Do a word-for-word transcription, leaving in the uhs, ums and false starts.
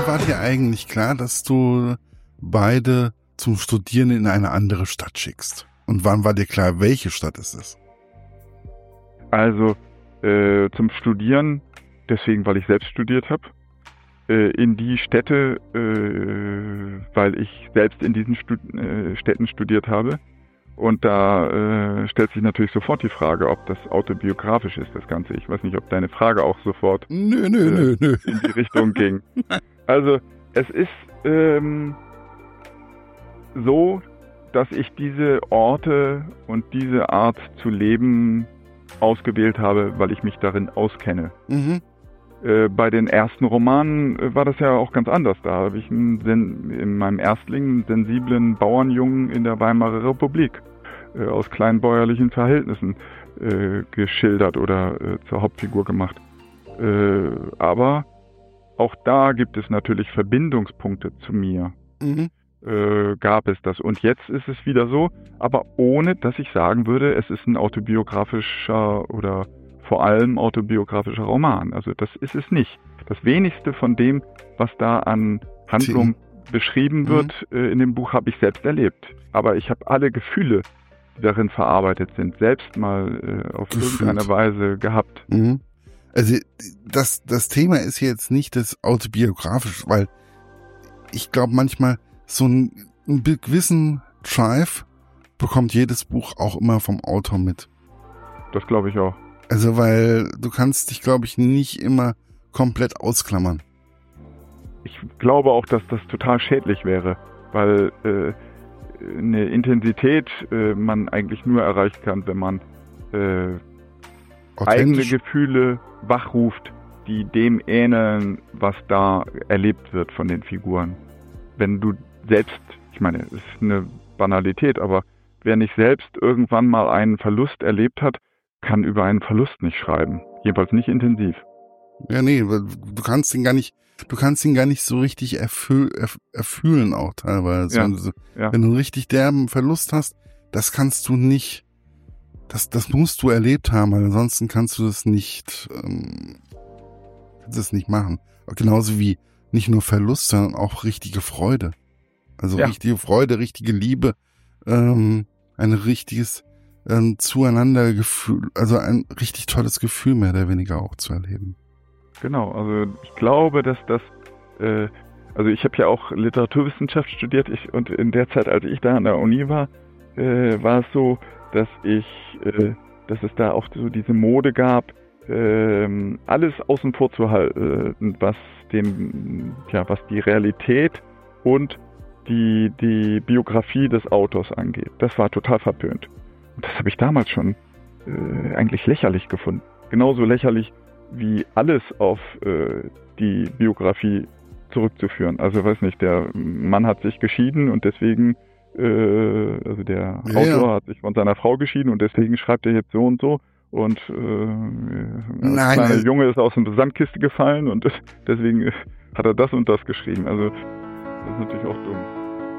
war dir eigentlich klar, dass du beide zum Studieren in eine andere Stadt schickst? Und wann war dir klar, welche Stadt es ist? Also äh, zum Studieren, deswegen, weil ich selbst studiert habe, äh, in die Städte, äh, weil ich selbst in diesen Stud- äh, Städten studiert habe. Und da äh, stellt sich natürlich sofort die Frage, ob das autobiografisch ist, das Ganze. Ich weiß nicht, ob deine Frage auch sofort nö, nö, äh, nö, nö. in die Richtung ging. Also es ist ähm, so, dass ich diese Orte und diese Art zu leben ausgewählt habe, weil ich mich darin auskenne. Mhm. Äh, bei den ersten Romanen äh, war das ja auch ganz anders. Da habe ich einen, sen- in meinem Erstling einen sensiblen Bauernjungen in der Weimarer Republik äh, aus kleinbäuerlichen Verhältnissen äh, geschildert oder äh, zur Hauptfigur gemacht. Äh, aber auch da gibt es natürlich Verbindungspunkte zu mir. Mhm. Äh, gab es das. Und jetzt ist es wieder so, aber ohne, dass ich sagen würde, es ist ein autobiografischer oder vor allem autobiografischer Roman. Also das ist es nicht. Das wenigste von dem, was da an Handlung beschrieben wird mhm. äh, in dem Buch, habe ich selbst erlebt. Aber ich habe alle Gefühle, die darin verarbeitet sind, selbst mal äh, auf Gefühlt. irgendeine Weise gehabt. Mhm. Also das, das Thema ist jetzt nicht das autobiografisch, weil ich glaube manchmal so ein, ein gewissen Drive bekommt jedes Buch auch immer vom Autor mit. Das glaube ich auch. Also weil du kannst dich, glaube ich, nicht immer komplett ausklammern. Ich glaube auch, dass das total schädlich wäre, weil äh, eine Intensität äh, man eigentlich nur erreichen kann, wenn man äh, eigene Gefühle wachruft, die dem ähneln, was da erlebt wird von den Figuren. Wenn du selbst, ich meine, es ist eine Banalität, aber wer nicht selbst irgendwann mal einen Verlust erlebt hat, kann über einen Verlust nicht schreiben. Jedenfalls nicht intensiv. Ja, nee, du kannst ihn gar nicht, du kannst ihn gar nicht so richtig erfü- erf- erfühlen auch teilweise. Ja, Wenn, du, ja. wenn du einen richtig derben Verlust hast, das kannst du nicht, das, das musst du erlebt haben, weil ansonsten kannst du das nicht, ähm, kannst das nicht machen. Genauso wie nicht nur Verlust, sondern auch richtige Freude. Also Ja. richtige Freude, richtige Liebe, ähm, ein richtiges ähm, Zueinandergefühl, also ein richtig tolles Gefühl mehr oder weniger auch zu erleben. Genau, also ich glaube, dass das, äh, also ich habe ja auch Literaturwissenschaft studiert ich, und in der Zeit, als ich da an der Uni war, äh, war es so, dass ich, äh, dass es da auch so diese Mode gab, äh, alles außen vor zu halten, was dem, ja, was die Realität und die, die Biografie des Autors angeht. Das war total verpönt. Und das habe ich damals schon äh, eigentlich lächerlich gefunden. Genauso lächerlich wie alles auf äh, die Biografie zurückzuführen. Also weiß nicht, der Mann hat sich geschieden und deswegen, äh, also der Ja, Autor ja. hat sich von seiner Frau geschieden und deswegen schreibt er jetzt so und so und äh, Nein, der kleine also- Junge ist aus einer Sandkiste gefallen und deswegen hat er das und das geschrieben. Also das ist natürlich auch dumm.